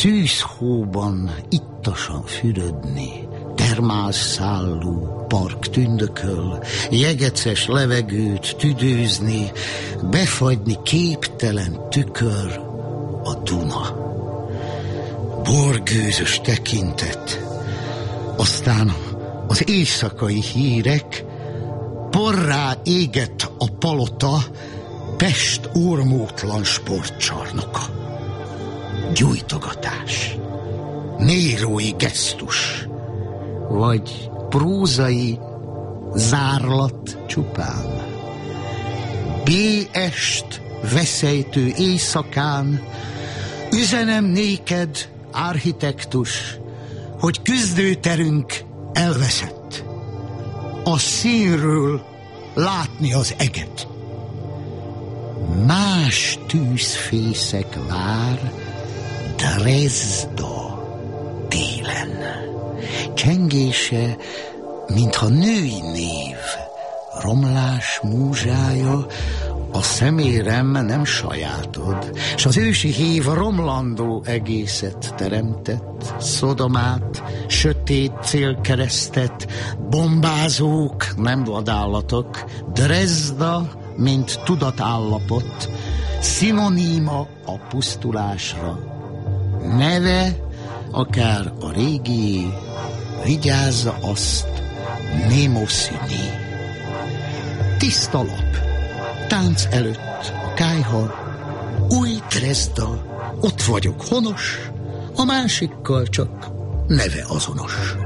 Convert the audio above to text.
szűzhóban ittasan fürödni, termálszálló park tündököl, jegeces levegőt tüdőzni, befagyni képtelen tükör a Duna. Borgőzös tekintet, aztán az éjszakai hírek, porrá égett a palota, Pest ormótlan sportcsarnoka. Gyújtogatás, nérói gesztus, vagy prózai zárlat csupán. B-est veszejtő éjszakán üzenem néked, architektus, hogy küzdőterünk elveszett. A színről látni az eget. Más tűzfészek vár Dresda télen. Csengése, mintha női név, romlás múzsája, a szemérem nem sajátod, s az ősi hív romlandó egészet teremtett, Szodomát, sötét célkeresztet, bombázók, nem vadállatok, Dresda, mint tudatállapot, szinoníma a pusztulásra. Neve, akár a régié, vigyázza azt, Mnemosyné. Tiszta lap, tánc előtt a kályha, új Dresda, ott vagyok honos, a másikkal csak neve azonos.